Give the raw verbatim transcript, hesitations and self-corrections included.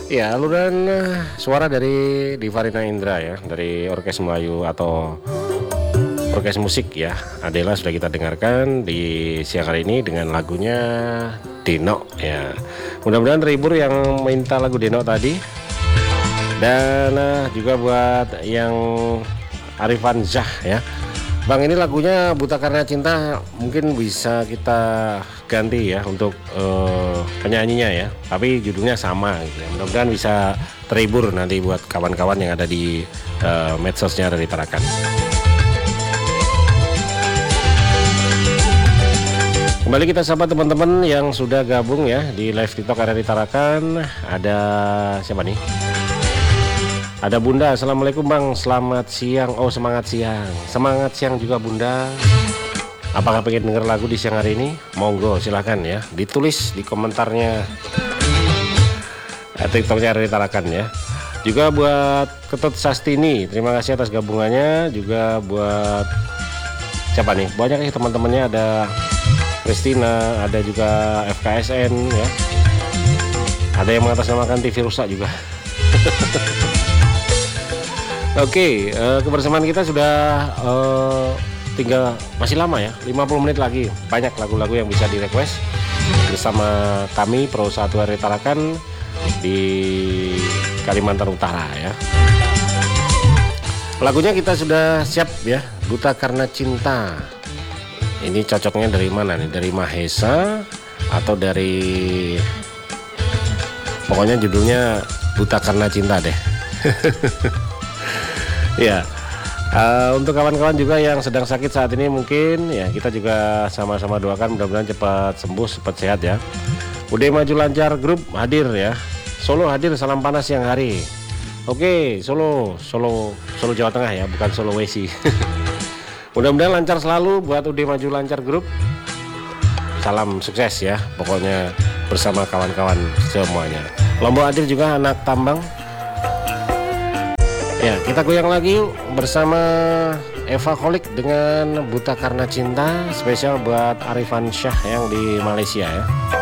Ya, alunan eh, suara dari Divarina Indra ya, dari Orkes Melayu atau Orkes Musik ya. Adela sudah kita dengarkan di siang hari ini dengan lagunya Deno ya. Mudah-mudahan terhibur yang minta lagu Deno tadi. Dan eh, juga buat yang Arifan Zah ya. Bang, ini lagunya Buta Karena Cinta mungkin bisa kita ganti ya untuk uh, penyanyinya ya, tapi judulnya sama gitu ya. Mudah-mudahan bisa terhibur nanti buat kawan-kawan yang ada di uh, medsosnya dari Tarakan. Kembali kita sapa teman-teman yang sudah gabung ya di live TikTok R R I Tarakan. Ada siapa nih? Ada Bunda, assalamualaikum Bang, selamat siang. Oh, semangat siang, semangat siang juga Bunda. Apakah pengen denger lagu di siang hari ini? Monggo silahkan ya, ditulis di komentarnya TikToknya R R I Tarakan ya. Juga buat Ketut Sastini, terima kasih atas gabungannya. Juga buat siapa nih? Banyak ya teman-temannya, ada Christina, ada juga F K S N ya. Ada yang mengatasnamakan T V rusak juga. Oke, uh, kebersamaan kita sudah uh, tinggal masih lama ya, lima puluh menit lagi. Banyak lagu-lagu yang bisa di-request bersama kami Pro satu R R I Tarakan di Kalimantan Utara ya. Lagunya kita sudah siap ya, Buta Karena Cinta. Ini cocoknya dari mana nih? Dari Mahesa atau dari, pokoknya judulnya Buta Karena Cinta deh. Ya, uh, untuk kawan-kawan juga yang sedang sakit saat ini mungkin ya, kita juga sama-sama doakan mudah-mudahan cepat sembuh, cepat sehat ya. Udah Maju Lancar Grup hadir ya. Solo hadir, salam panas siang hari. Oke, Solo, Solo, Solo Jawa Tengah ya, bukan Solo Wesi. Mudah-mudahan lancar selalu buat Udah Maju Lancar Grup. Salam sukses ya, pokoknya bersama kawan-kawan semuanya. Lombok hadir juga anak tambang. Ya, kita goyang lagi yuk bersama Eva Kolik dengan Buta Karena Cinta, spesial buat Arifan Syah yang di Malaysia ya.